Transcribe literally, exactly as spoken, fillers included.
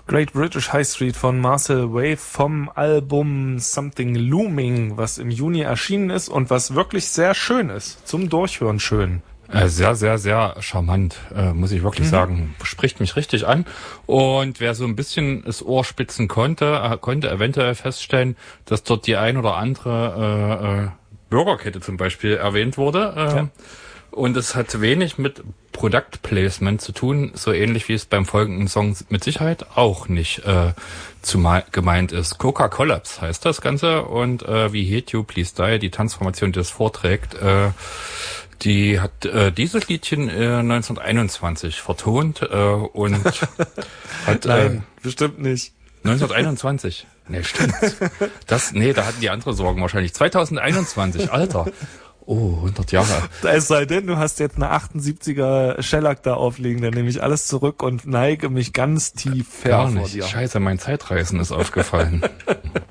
Great British High Street von Marcel Wave vom Album Something Looming, was im Juni erschienen ist und was wirklich sehr schön ist. Zum Durchhören schön. Äh, sehr, sehr, sehr charmant, äh, muss ich wirklich mhm. sagen. Spricht mich richtig an. Und wer so ein bisschen das Ohr spitzen konnte, äh, konnte eventuell feststellen, dass dort die ein oder andere äh, äh, Burgerkette zum Beispiel erwähnt wurde. Äh, ja. Und es hat wenig mit Product Placement zu tun, so ähnlich wie es beim folgenden Song mit Sicherheit auch nicht äh, zumal gemeint ist. Coca-Collapse heißt das Ganze und äh, wie Hate You, Please Die, die Tanzformation, die das vorträgt, äh, die hat äh, dieses Liedchen äh, neunzehnhunderteinundzwanzig vertont äh, und hat... Nein, äh, bestimmt nicht. neunzehnhunderteinundzwanzig. Nee, stimmt. Das, nee, da hatten die andere Sorgen wahrscheinlich. zweitausendeinundzwanzig, Alter. Oh, hundert Jahre. Es sei denn, du hast jetzt eine achtundsiebziger Shellac da aufliegen, dann nehme ich alles zurück und neige mich ganz tief Gar her nicht. vor dir. Scheiße, mein Zeitreisen ist aufgefallen.